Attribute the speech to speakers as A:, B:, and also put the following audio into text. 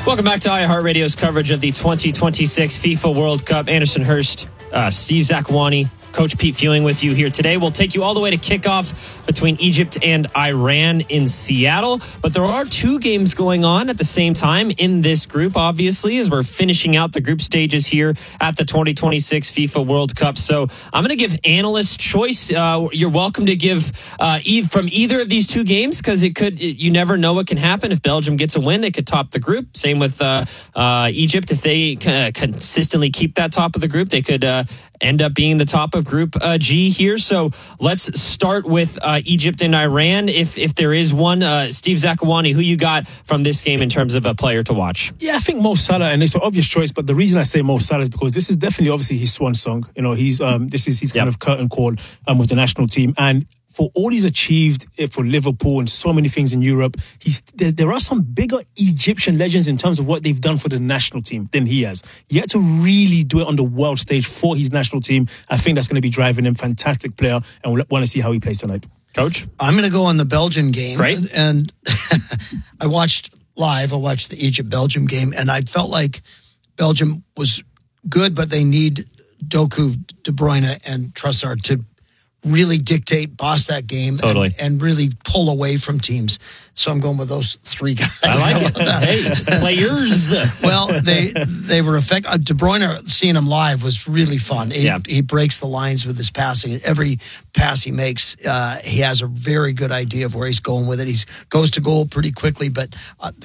A: Welcome back to iHeartRadio's coverage of the 2026 FIFA World Cup. Anderson Hurst, Steve Zakuani, Coach Pete Fewing with you here today. We'll take you all the way to kickoff between Egypt and Iran in Seattle. But there are two games going on at the same time in this group, obviously, as we're finishing out the group stages here at the 2026 FIFA World Cup. So I'm going to give analyst choice. You're welcome to give from either of these two games, because you never know what can happen. If Belgium gets a win, they could top the group. Same with Egypt. If they consistently keep that top of the group, they could end up being the top of Group G here. So let's start with Egypt and Iran. If there is one, Steve Zakuani, who you got from this game in terms of a player to watch?
B: Yeah, I think Mo Salah, and it's an obvious choice, but the reason I say Mo Salah is because this is definitely obviously his swan song. You know, this is his kind of curtain call with the national team. And for all he's achieved for Liverpool and so many things in Europe, there are some bigger Egyptian legends in terms of what they've done for the national team than he has. Yet to really do it on the world stage for his national team, I think that's going to be driving him. Fantastic player, and we'll want to see how he plays tonight.
A: Coach?
C: I'm going to go on the Belgian game.
A: Great.
C: And I watched the Egypt-Belgium game, and I felt like Belgium was good, but they need Doku, De Bruyne, and Trossard to really dictate, boss that game, and really pull away from teams. So I'm going with those three guys.
A: I like it. Hey, players.
C: Well, they were effective. De Bruyne, seeing him live was really fun. He breaks the lines with his passing. Every pass he makes, he has a very good idea of where he's going with it. He goes to goal pretty quickly, but